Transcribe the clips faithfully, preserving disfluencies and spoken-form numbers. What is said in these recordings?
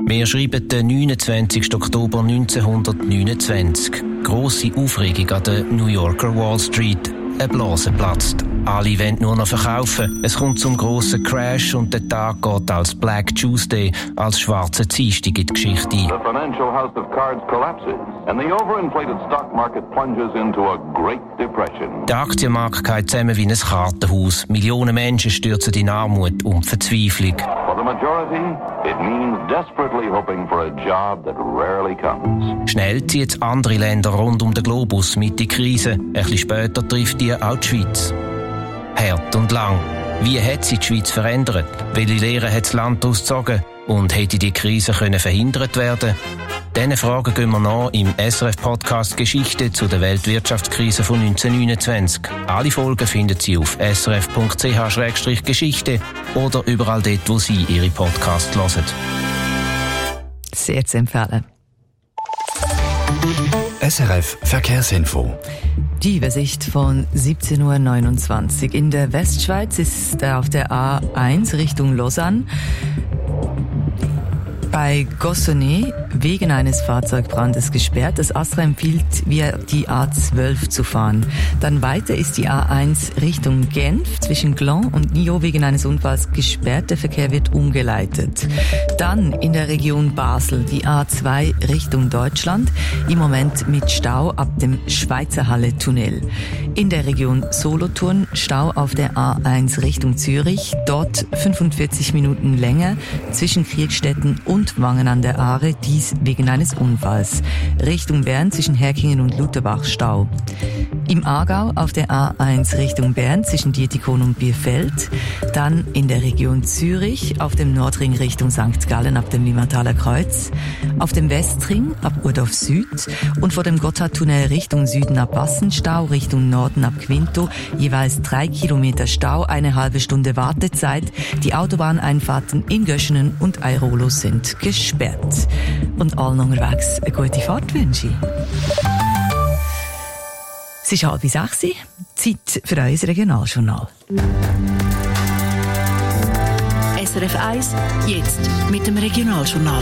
Wir schreiben den neunundzwanzigsten Oktober neunzehnhundertneunundzwanzig. Grosse Aufregung an der New Yorker Wall Street. Eine Blase platzt. Alle wollen nur noch verkaufen. Es kommt zum grossen Crash und der Tag geht als Black Tuesday, als schwarzer Dienstag in die Geschichte ein. The financial house of cards collapses and the overinflated stock market plunges into a great depression. Der Aktienmarkt geht zusammen wie ein Kartenhaus. Millionen Menschen stürzen in Armut und Verzweiflung. For the majority, it means desperately hoping for a job that rarely comes. Schnell zieht andere Länder rund um den Globus mit in die Krise. Ein bisschen später trifft die auch die Schweiz. Hart und lang. Wie hat sich die Schweiz verändert? Welche Lehren hat das Land daraus gezogen? Und hätte die Krise können verhindert werden? Diesen Fragen gehen wir nach im S R F-Podcast Geschichte zu der Weltwirtschaftskrise von neunzehnhundertneunundzwanzig. Alle Folgen finden Sie auf s r f punkt c h slash geschichte oder überall dort, wo Sie Ihre Podcasts hören. Sehr zu empfehlen. S R F Verkehrsinfo. Die Übersicht von siebzehn Uhr neunundzwanzig. In der Westschweiz ist auf der A eins Richtung Lausanne bei Gossonay wegen eines Fahrzeugbrandes gesperrt. Das ASTRA empfiehlt, via die A zwölf zu fahren. Dann weiter ist die A eins Richtung Genf zwischen Gland und Nyon wegen eines Unfalls gesperrt. Der Verkehr wird umgeleitet. Dann in der Region Basel die A zwei Richtung Deutschland. Im Moment mit Stau ab dem Schweizerhalle-Tunnel. In der Region Solothurn Stau auf der A eins Richtung Zürich. Dort fünfundvierzig Minuten länger zwischen Kriegstetten und Wangen an der Aare, dies wegen eines Unfalls. Richtung Bern zwischen Herkingen und Lutherbach Stau. Im Aargau auf der A eins Richtung Bern zwischen Dietikon und Bierfeld. Dann in der Region Zürich auf dem Nordring Richtung Sankt Gallen ab dem Limmertaler Kreuz. Auf dem Westring ab Urdorf Süd und vor dem Gotthardtunnel Richtung Süden ab Bassenstau, Richtung Norden ab Quinto. Jeweils drei Kilometer Stau, eine halbe Stunde Wartezeit. Die Autobahneinfahrten in Göschenen und Airolo sind gesperrt. Und allen unterwegs eine gute Fahrt wünsche ich. Es ist halb sechs, Zeit für unser Regionaljournal. S R F eins, jetzt mit dem Regionaljournal.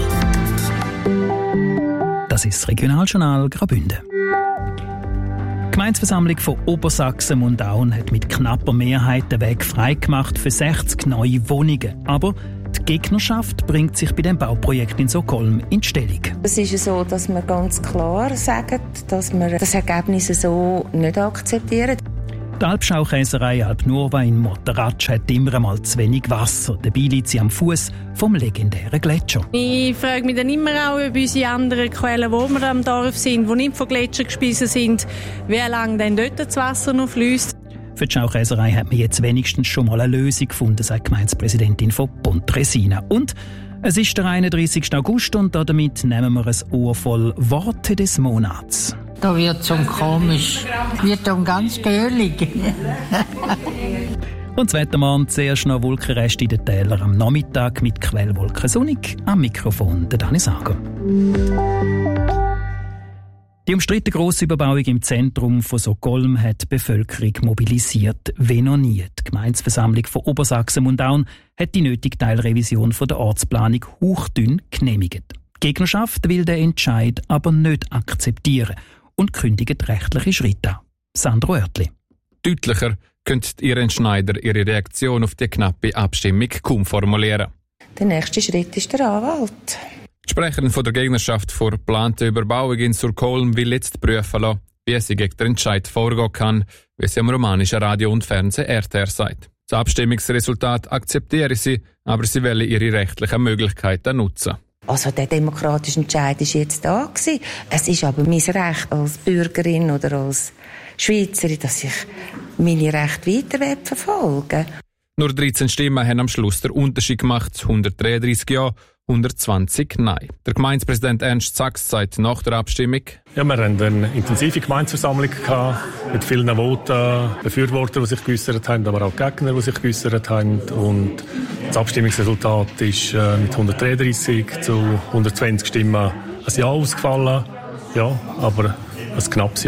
Das ist das Regionaljournal Graubünden. Die Gemeindeversammlung von Obersachsen-Mundaun hat mit knapper Mehrheit den Weg freigemacht für sechzig neue Wohnungen. Aber die Gegnerschaft bringt sich bei dem Bauprojekt in Stockholm in Stellung. Es ist so, dass wir ganz klar sagen, dass wir das Ergebnis so nicht akzeptieren. Die Alpschaukäserei Alp Nurva in Morteratsch hat immer einmal zu wenig Wasser. Dabei liegt sie am Fuß vom legendären Gletscher. Ich frage mich dann immer auch, ob unsere anderen Quellen, wo wir am Dorf sind, die nicht von Gletschern gespeisen sind, wie lange denn dort das Wasser noch fließt. Für die Schaukäserei hat man jetzt wenigstens schon mal eine Lösung gefunden, sagt die Gemeindepräsidentin von Pontresina. Und es ist der einunddreißigsten August und damit nehmen wir ein Ohr voll Worte des Monats. Da wird es komisch, wird dann ganz göhlig. Und das Wettermann, zuerst noch Wolkenreste in den Tälern am Nachmittag mit Quellwolken sonnig. Am Mikrofon der Dani Sager. Die umstrittene Grossüberbauung im Zentrum von Stockholm hat die Bevölkerung mobilisiert wie noch nie. Die Gemeindeversammlung von Obersachsen-Mundaun hat die nötige Teilrevision von der Ortsplanung hauchdünn genehmigt. Die Gegnerschaft will den Entscheid aber nicht akzeptieren und kündigt rechtliche Schritte an. Sandro Oertli. Deutlicher könnte Irene Schneider ihre Reaktion auf die knappe Abstimmung kaum formulieren. Der nächste Schritt ist der Anwalt. Die Sprecherin von der Gegnerschaft vor geplanter Überbauung in Stockholm will jetzt prüfen lassen, wie sie gegen den Entscheid vorgehen kann, wie sie am romanischen Radio und Fernsehen R T R sagt. Das Abstimmungsresultat akzeptiere sie, aber sie will ihre rechtlichen Möglichkeiten nutzen. Also der demokratische Entscheid war jetzt da gewesen. Es ist aber mein Recht als Bürgerin oder als Schweizerin, dass ich meine Rechte weiter verfolgen will. Nur dreizehn Stimmen haben am Schluss den Unterschied gemacht, hundertdreiunddreißig Ja, hundertzwanzig Nein. Der Gemeindepräsident Ernst Sachs sagt nach der Abstimmung: Ja, wir hatten eine intensive Gemeindeversammlung gehabt, mit vielen Voten, Befürworter, die sich geäussert haben, aber auch Gegner, die sich geäussert haben. Und das Abstimmungsresultat ist äh, mit hundertdreiunddreißig zu hundertzwanzig Stimmen ein Ja ausgefallen. Ja, aber ein knappes Ja.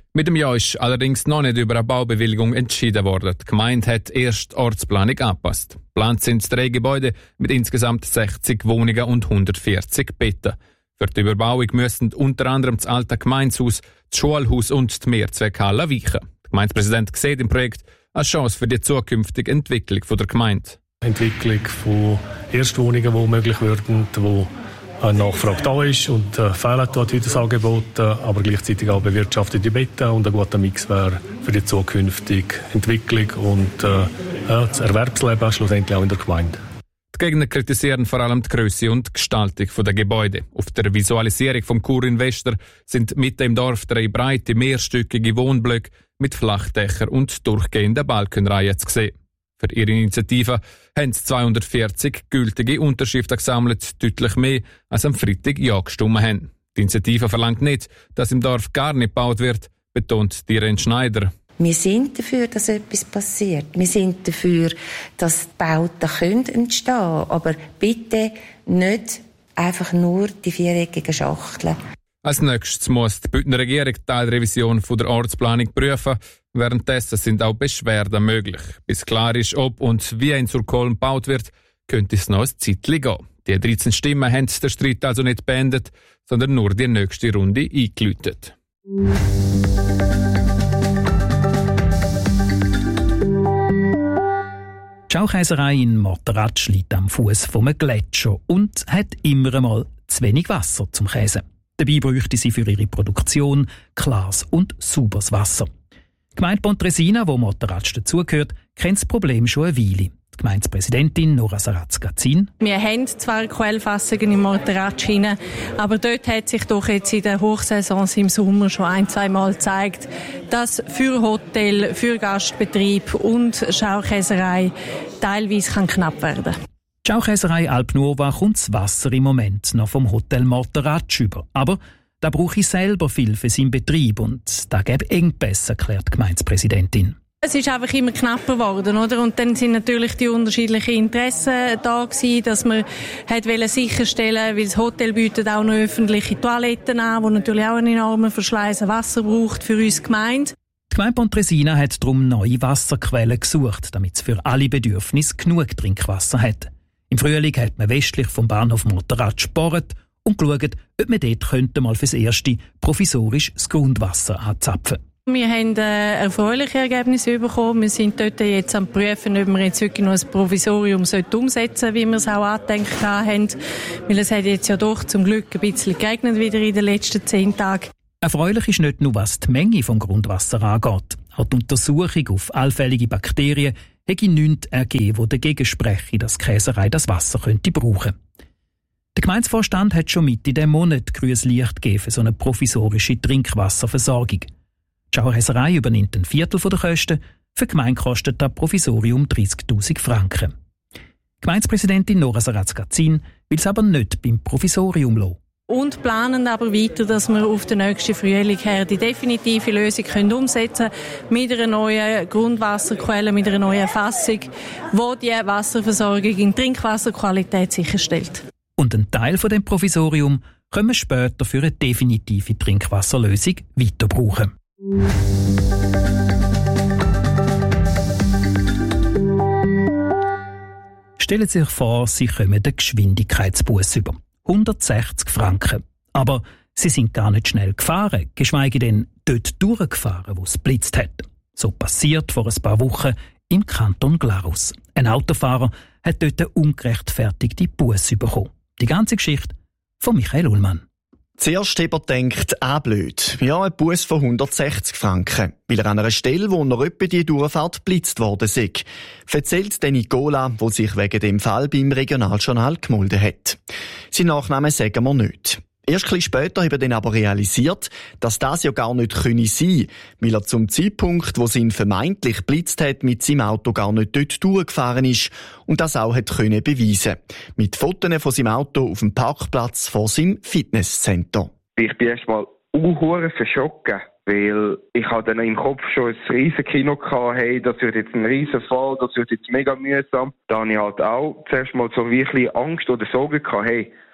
Mit dem Jahr ist allerdings noch nicht über eine Baubewilligung entschieden worden. Die Gemeinde hat erst die Ortsplanung angepasst. Geplant sind drei Gebäude mit insgesamt sechzig Wohnungen und hundertvierzig Betten. Für die Überbauung müssen unter anderem das alte Gemeindehaus, das Schulhaus und die Mehrzweckhalle weichen. Der Gemeindepräsident sieht im Projekt eine Chance für die zukünftige Entwicklung der Gemeinde. Entwicklung von Erstwohnungen, die möglich würden, wo eine Nachfrage da ist und äh, fehlen dort heute das Angebot, äh, aber gleichzeitig auch bewirtschaftete Betten und ein guter Mix wäre für die zukünftige Entwicklung und äh, ja, das Erwerbsleben schlussendlich auch in der Gemeinde. Die Gegner kritisieren vor allem die Grösse und die Gestaltung der Gebäude. Auf der Visualisierung vom Chur in Wester sind mitten im Dorf drei breite, mehrstöckige Wohnblöcke mit Flachdächern und durchgehenden Balkenreihen zu sehen. Für ihre Initiative haben sie zweihundertvierzig gültige Unterschriften gesammelt, deutlich mehr als am Freitag Ja gestimmt haben. Die Initiative verlangt nicht, dass im Dorf gar nicht gebaut wird, betont Irene Schneider. Wir sind dafür, dass etwas passiert. Wir sind dafür, dass die Bauten entstehen können. Aber bitte nicht einfach nur die viereckigen Schachteln. Als nächstes muss die Bündner Regierung die Teilrevision der Ortsplanung prüfen. Währenddessen sind auch Beschwerden möglich. Bis klar ist, ob und wie in Surkolm gebaut wird, könnte es noch ein Zeitchen gehen. Die dreizehn Stimmen haben den Streit also nicht beendet, sondern nur die nächste Runde eingeläutet. Die Schaukäserei in Morteratsch liegt am Fuß vom Gletscher und hat immer einmal zu wenig Wasser zum Käse. Dabei bräuchte sie für ihre Produktion klares und sauberes Wasser. Die Gemeinde Pontresina, wo Morteratsch dazugehört, kennt das Problem schon eine Weile. Die Gemeindepräsidentin Nora Saratz-Gazin. Wir haben zwar Quellfassungen in Morteratsch hinein, aber dort hat sich doch jetzt in der Hochsaison im Sommer schon ein, zwei Mal gezeigt, dass für Hotel, für Gastbetrieb und Schaukäserei teilweise kann knapp werden kann. Die Schaukäserei Alpnova kommt das Wasser im Moment noch vom Hotel Morteratsch über. Aber da brauche ich selber viel für seinen Betrieb und da gäbe Engpässe, erklärt die Gemeindepräsidentin. Es ist einfach immer knapper geworden, oder? Und dann sind natürlich die unterschiedlichen Interessen da gewesen, dass man hat wollen sicherstellen, weil das Hotel bietet auch noch öffentliche Toiletten an, wo natürlich auch einen enormen Verschleiß an Wasser braucht für uns Gemeinde. Die Gemeinde Pontresina hat darum neue Wasserquellen gesucht, damit es für alle Bedürfnisse genug Trinkwasser hat. Im Frühling hat man westlich vom Bahnhof Morteratsch gebohrt und geschaut, ob man dort könnte mal fürs Erste provisorisch das Grundwasser anzapfen. Wir haben äh, erfreuliche Ergebnisse bekommen. Wir sind dort jetzt am Prüfen, ob wir jetzt wirklich noch ein Provisorium umsetzen sollten, wie wir es auch angedenkt haben. Weil es hat jetzt ja doch zum Glück ein bisschen geregnet wieder in den letzten zehn Tagen. Erfreulich ist nicht nur, was die Menge vom Grundwasser angeht. Auch die Untersuchung auf allfällige Bakterien hätte nichts ergeben, wo dagegen spreche, dass die Käserei das Wasser könnte brauchen. Der Gemeindevorstand hat schon Mitte diesem Monat grünes Licht gegeben für so eine provisorische Trinkwasserversorgung. Die Schaukäserei übernimmt ein Viertel der Kosten, für die Gemeinde kostet das Provisorium dreißigtausend Franken. Die Gemeindepräsidentin Nora Saratz-Gazin will es aber nicht beim Provisorium lassen. Und planen aber weiter, dass wir auf den nächsten Frühling her die definitive Lösung können umsetzen können mit einer neuen Grundwasserquelle, mit einer neuen Fassung, die die Wasserversorgung in Trinkwasserqualität sicherstellt. Und ein Teil von dem Provisorium können wir später für eine definitive Trinkwasserlösung weiter brauchen. Stellen Sie sich vor, Sie kommen den Geschwindigkeitsbus über. hundertsechzig Franken. Aber Sie sind gar nicht schnell gefahren, geschweige denn dort durchgefahren, wo es blitzt hat. So passiert vor ein paar Wochen im Kanton Glarus. Ein Autofahrer hat dort eine ungerechtfertigte Busse bekommen. Die ganze Geschichte von Michael Ullmann. Zuerst jemand denkt, ah blöd, ja, ein Bus von hundertsechzig Franken, weil er an einer Stelle, wo noch etwa die Durchfahrt blitzt worden ist, erzählt der Nicola, wo sich wegen dem Fall beim Regionaljournal gemeldet hat. Sein Nachname sagen wir nicht. Erst ein bisschen später hat er dann aber realisiert, dass das ja gar nicht sein könne, weil er zum Zeitpunkt, wo sie ihn vermeintlich blitzt hat, mit seinem Auto gar nicht dort durchgefahren ist und das auch hat können beweisen. Mit Fotos von seinem Auto auf dem Parkplatz vor seinem Fitnesscenter. Ich bin erst mal unhuere verschrocken, weil ich hatte dann im Kopf schon ein riesen Kino gehabt, hey, das wird jetzt ein riesen Fall, das wird jetzt mega mühsam. Da hatte ich halt auch zuerst mal so wirklich Angst oder Sorge gehabt, hey,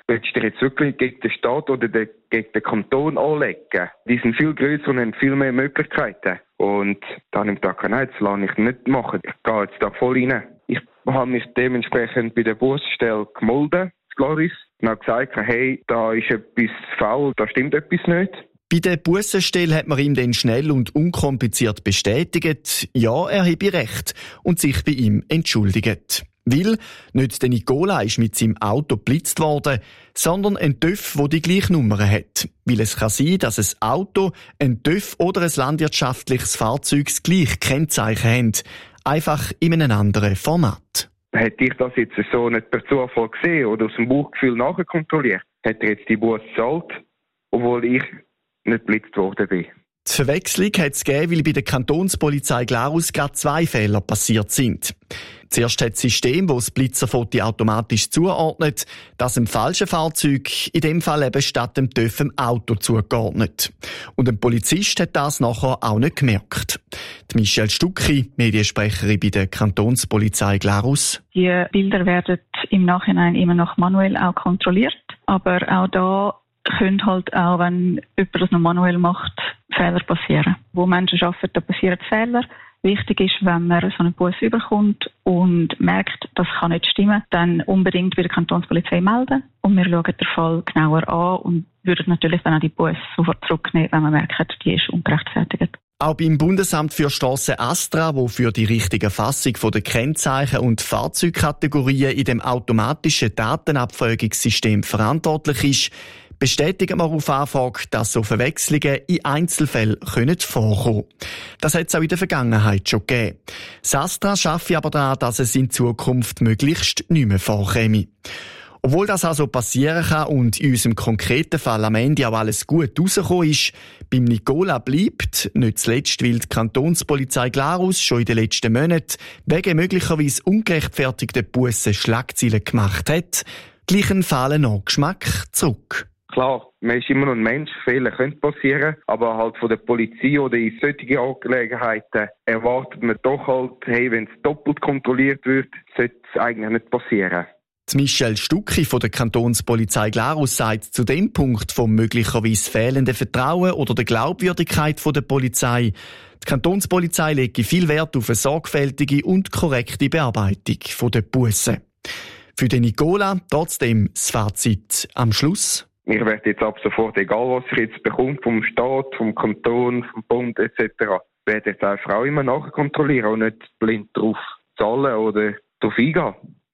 willst du dir jetzt wirklich gegen den Staat oder den, gegen den Kanton anlegen? Die sind viel grösser und haben viel mehr Möglichkeiten. Und da habe ich gesagt, nein, das lasse ich nicht machen. Ich gehe jetzt da voll rein. Ich habe mich dementsprechend bei der Busstelle gemeldet, Gloris, und habe gesagt, hey, da ist etwas faul, da stimmt etwas nicht. Bei der Bussenstelle hat man ihm dann schnell und unkompliziert bestätigt, ja, er habe recht und sich bei ihm entschuldigt. Weil nicht der Nicola ist mit seinem Auto geblitzt worden, sondern ein TÜV, der die gleiche Nummer hat. Weil es kann sein, dass ein Auto, ein TÜV oder ein landwirtschaftliches Fahrzeug das gleiche Kennzeichen haben. Einfach in einem anderen Format. Hätte ich das jetzt so nicht per Zufall gesehen oder aus dem Bauchgefühl nachkontrolliert, hätte er jetzt die Busse gezahlt, obwohl ich nicht geblitzt worden bin. Die Verwechslung hat es gegeben, weil bei der Kantonspolizei Glarus gerade zwei Fehler passiert sind. Zuerst hat das System, das das Blitzerfoto automatisch zuordnet, das im falschen Fahrzeug, in dem Fall eben statt dem TÜV im Auto zugeordnet. Und ein Polizist hat das nachher auch nicht gemerkt. Die Michelle Stucki, Mediensprecherin bei der Kantonspolizei Glarus. Die Bilder werden im Nachhinein immer noch manuell auch kontrolliert, aber auch da können halt auch, wenn jemand das noch manuell macht, Fehler passieren. Wo Menschen arbeiten, da passieren Fehler. Wichtig ist, wenn man so einen Bus überkommt und merkt, das kann nicht stimmen, dann unbedingt bei der Kantonspolizei melden und wir schauen den Fall genauer an und würden natürlich dann auch die Bus sofort zurücknehmen, wenn man merkt, die ist ungerechtfertigt. Auch beim Bundesamt für Strassen Astra, wo für die richtige Erfassung der Kennzeichen und Fahrzeugkategorien in dem automatischen Datenabfolgungssystem verantwortlich ist, bestätigen wir auf Anfrage, dass so Verwechslungen in Einzelfällen vorkommen können. Das hat es auch in der Vergangenheit schon gegeben. Das Astra arbeitet aber daran, dass es in Zukunft möglichst nicht mehr vorkäme. Obwohl das also passieren kann und in unserem konkreten Fall am Ende auch alles gut rausgekommen ist, beim Nicola bleibt, nicht zuletzt, weil die Kantonspolizei Glarus schon in den letzten Monaten wegen möglicherweise ungerechtfertigter Bussen Schlagzeilen gemacht hat, gleich ein fahlen Nachgeschmack zurück. Klar, man ist immer noch ein Mensch, Fehler können passieren, aber halt von der Polizei oder in solchen Angelegenheiten erwartet man doch halt, hey, wenn es doppelt kontrolliert wird, sollte es eigentlich nicht passieren. Die Michelle Stucki von der Kantonspolizei Glarus sagt zu dem Punkt vom möglicherweise fehlenden Vertrauen oder der Glaubwürdigkeit der Polizei, die Kantonspolizei lege viel Wert auf eine sorgfältige und korrekte Bearbeitung der Bussen. Für den Nicola trotzdem das Fazit am Schluss. Ich werde jetzt ab sofort, egal was ich jetzt bekomme, vom Staat, vom Kanton, vom Bund et cetera, werde jetzt einfach auch immer nachkontrollieren und nicht blind drauf zahlen oder drauf eingehen.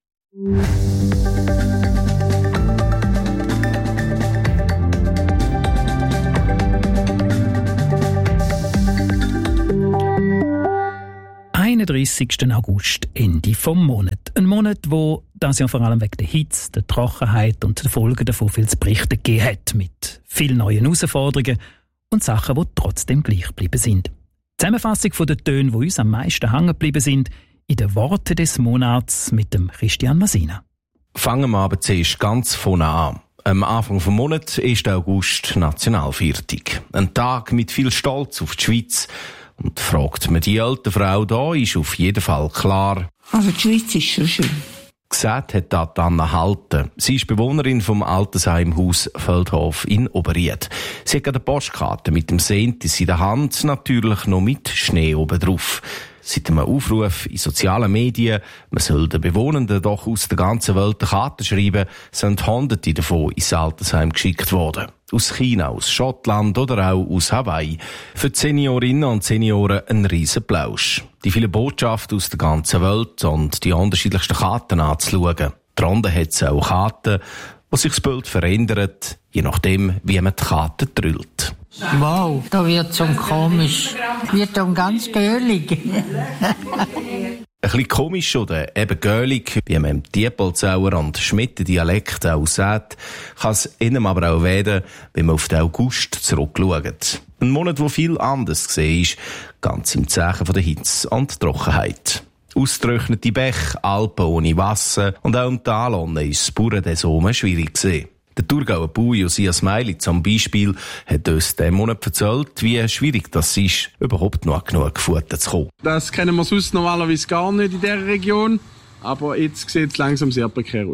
einunddreissigsten August, Ende vom Monat. Ein Monat, wo das ja vor allem wegen der Hitze, der Trockenheit und der Folgen davon viel zu berichten gegeben hat, mit vielen neuen Herausforderungen und Sachen, die trotzdem gleich geblieben sind. Die Zusammenfassung von den Tönen, die uns am meisten hängen geblieben sind, in den Worten des Monats mit dem Christian Masina. Fangen wir aber zuerst ganz vorne an. Am Anfang des Monats ist der August Nationalviertag. Ein Tag mit viel Stolz auf die Schweiz. Und fragt man die alte Frau da, ist auf jeden Fall klar. Also die Schweiz ist schon schön. Gesagt hat das Anna Halten. Sie ist Bewohnerin vom Altersheimhaus Feldhof in Oberried. Sie hat eine Postkarte mit dem Sentis in der Hand, natürlich noch mit Schnee oben drauf. Seit einem Aufruf in sozialen Medien, man soll den Bewohnenden doch aus der ganzen Welt eine Karte schreiben, sind Hunderte davon ins Altersheim geschickt worden. Aus China, aus Schottland oder auch aus Hawaii. Für die Seniorinnen und Senioren ein riesen Plausch. Die vielen Botschaften aus der ganzen Welt und die unterschiedlichsten Karten anzuschauen. Darunter hat es auch Karten, wo sich das Bild verändert, je nachdem, wie man die Karte drüllt. Wow, da wird schon komisch. Wird dann ganz göhlig. Ein bisschen komisch oder eben göhlig, wie man im Diepolzauer und Schmitten-Dialekt auch sagt, kann es ihnen aber auch werden, wenn man auf den August zurückschaut. Ein Monat, wo viel anders gesehen ist, ganz im Zeichen von der Hitze und Trockenheit. Ausgetrocknete Bäche, Alpen ohne Wasser und auch im Talonne ist das Bauern des Sommer schwierig gesehen. Der Thurgauer Bauer Josias Meili zum Beispiel hat uns diesen Monat erzählt, wie schwierig das ist, überhaupt noch genug Futter zu kommen. Das kennen wir sonst normalerweise gar nicht in dieser Region, aber jetzt sieht es langsam sehr prekär aus.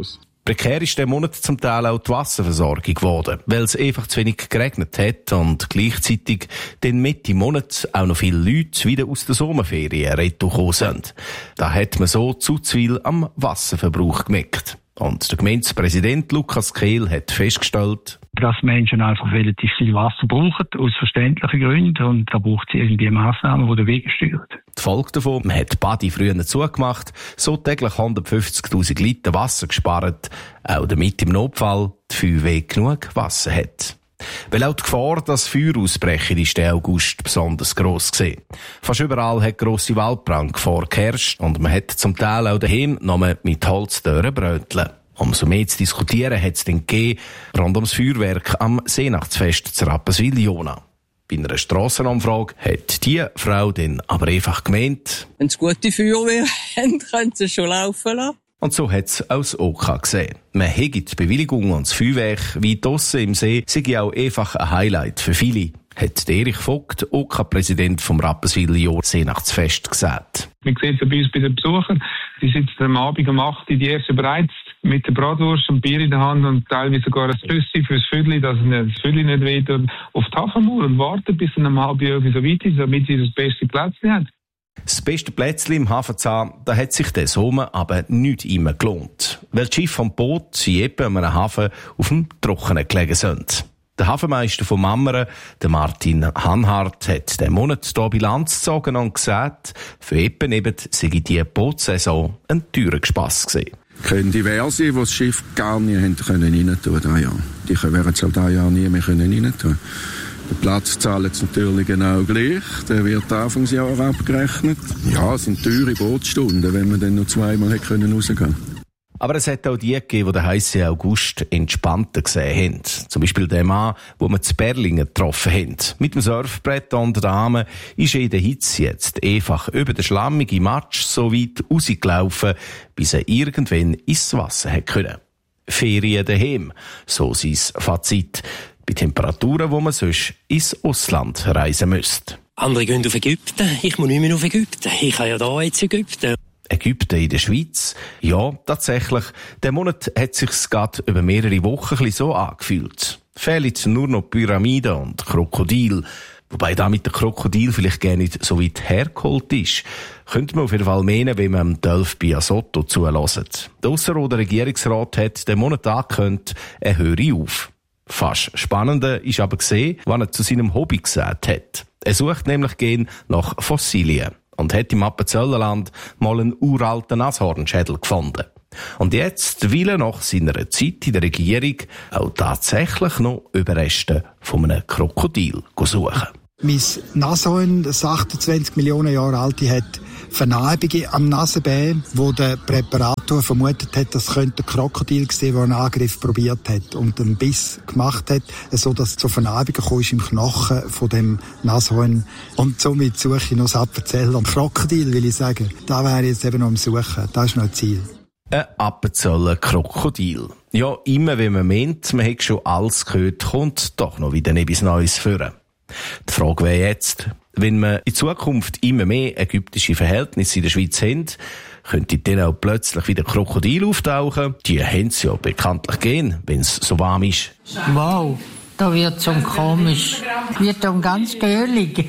Prekär ist der Monat zum Teil auch die Wasserversorgung geworden, weil es einfach zu wenig geregnet hat und gleichzeitig den Mitte Monat auch noch viele Leute wieder aus der Sommerferien retour sind. Da hat man so zu viel am Wasserverbrauch gemerkt. Und der Gemeindepräsident Lukas Kehl hat festgestellt, dass Menschen einfach relativ viel Wasser brauchen, aus verständlichen Gründen. Und da braucht es irgendwie Massnahmen, die den Weg steuern. Die Folge davon, man hat die Badi früher zugemacht, so täglich hundertfünfzigtausend Liter Wasser gespart, auch damit im Notfall die Feuerwehr genug Wasser hat. Weil auch die Gefahr, dass Feuer ausbrechen, ist der August besonders gross gewesen. Fast überall hat grosse Waldbrandgefahr geherrscht und man hat zum Teil auch daheim noch mit Holzdören bröteln. Umso mehr zu diskutieren hat es dann gegeben rund ums Feuerwerk am Seenachtsfest zu Rapperswil-Jona. Bei einer Strassenumfrage hat die Frau dann aber einfach gemeint, wenn sie gute Feuerwehr haben, können sie schon laufen lassen. Und so hat es auch das O K gesehen. Man hätte die Bewilligung und das Feuerwerk weit draussen im See, sei auch einfach ein Highlight für viele, hat Erich Vogt, O K-Präsident vom Rapperswil-Jona Seenachtsfest, gesagt. Man sieht es bei uns bei den Besuchern, die sitzen am Abend um acht Uhr die ersten bereits mit der Bratwurst und Bier in der Hand und teilweise sogar ein Flüssi fürs Viertel, dass das Viertel nicht weht, auf die Hafenmauer und warten, bis es um halb Jahr so weit ist, damit sie das beste Plätzchen haben. Das beste Plätzchen im Hafenzahn, da hat sich der Sommer aber nicht immer gelohnt. Weil die Schiffe vom Boot in etwa einem Hafen auf dem Trockenen gelegen sind. Der Hafenmeister von Mammeren, der Martin Hanhardt, hat den Monat hier Bilanz gezogen und gesagt, für etwa eben sei die Bootsaison ein teurer Spass gewesen. Es können diverse, die das Schiff gar nie haben können rein tun, da Jahr. Die werden es auch da Jahr nie mehr können rein tun. Der Platz zahlt es natürlich genau gleich. Der wird Anfangsjahr abgerechnet. Ja, es sind teure Bootsstunden, wenn man dann noch zweimal hätte können rausgehen. Aber es hat auch die gegeben, die den heissen August entspannter gesehen haben. Zum Beispiel der Mann, den wir zu Berlingen getroffen haben. Mit dem Surfbrett unter den Armen ist er in der Hitze jetzt einfach über den schlammigen Matsch so weit rausgelaufen, bis er irgendwann ins Wasser hätte können. Ferien daheim, so sein Fazit. Bei Temperaturen, wo man sonst ins Ausland reisen müsste. Andere gehen auf Ägypten, ich muss nicht mehr auf Ägypten. Ich kann ja da jetzt Ägypten. Ägypten in der Schweiz? Ja, tatsächlich. Der Monat hat sich's gerade über mehrere Wochen ein bisschen so angefühlt. Fehlen nur noch Pyramiden und Krokodil. Wobei da mit dem Krokodil vielleicht gar nicht so weit hergeholt ist. Könnte man auf jeden Fall meinen, wenn man dem Dolph Biasotto zulässt. Der Ausserrhoder Regierungsrat hat den Monat angekündigt, er höre auf. Fast spannender ist aber gesehen, was er zu seinem Hobby gesagt hat. Er sucht nämlich gern nach Fossilien und hat im Appenzellerland mal einen uralten Nashornschädel gefunden. Und jetzt will er nach seiner Zeit in der Regierung auch tatsächlich noch Überreste von einem Krokodil suchen. Mein Nashorn, das achtundzwanzig Millionen Jahre alte, hat Vernarbungen am Nasenbein, wo der Präparator vermutet hat, das könnte ein Krokodil sein, der einen Angriff probiert hat und einen Biss gemacht hat, so dass es zu Vernarbungen kam im Knochen von dem Nashorn. Und somit suche ich noch das Appenzeller und Krokodil, will ich sagen. Da wäre ich jetzt eben noch am Suchen. Das ist noch ein Ziel. Ein Appenzeller Krokodil. Ja, immer wenn man meint, man hätte schon alles gehört, kommt doch noch wieder etwas Neues vor. Die Frage wäre jetzt, wenn wir in Zukunft immer mehr ägyptische Verhältnisse in der Schweiz haben, könnte dann auch plötzlich wieder Krokodil auftauchen. Die haben es ja bekanntlich gehen, wenn es so warm ist. Wow, da wird schon komisch. Wird dann ganz göhlig.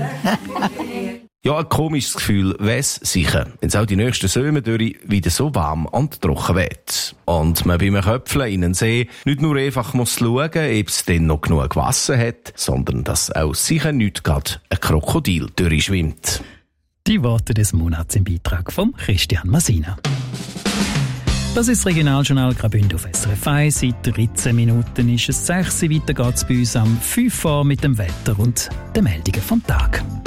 Ja, ein komisches Gefühl wär's sicher, wenn es auch die nächsten Sommer durch wieder so warm und trocken wird. Und man beim Köpfeln in den See nicht nur einfach muss schauen, ob es denn noch genug Wasser hat, sondern dass auch sicher nicht gerade ein Krokodil durchschwimmt. Die Worte des Monats im Beitrag von Christian Masina. Das ist das Regionaljournal Graubünden auf S R F eins. Seit dreizehn Minuten ist es sechs. Weiter geht's bei uns am fünf Uhr mit dem Wetter und den Meldungen vom Tag.